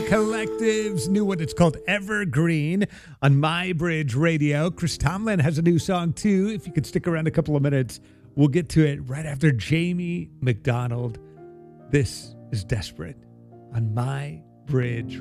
Collective's new one. It's called Evergreen on My Bridge Radio. Chris Tomlin has a new song too. If you could stick around a couple of minutes, we'll get to it right after Jamie McDonald. This is Desperate on My Bridge